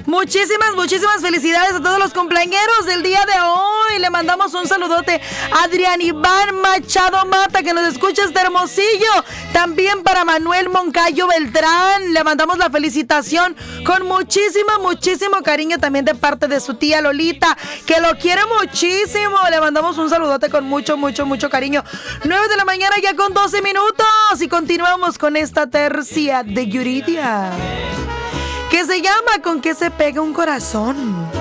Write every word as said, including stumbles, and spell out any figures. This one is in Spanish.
Muchísimas, muchísimas felicidades a todos los cumpleañeros del día de hoy. Le mandamos un saludote a Adrián Iván Machado Mata, que nos escucha este Hermosillo. También para Manuel Moncayo Beltrán, le mandamos la felicitación con muchísimo, muchísimo cariño, también de parte de su tía Lolita, que lo quiere muchísimo. Le mandamos un saludote con mucho, mucho, mucho cariño. nueve de la mañana ya con doce minutos y continuamos con esta tercia de Yuridia, que se llama ¿Con qué se pega un corazón?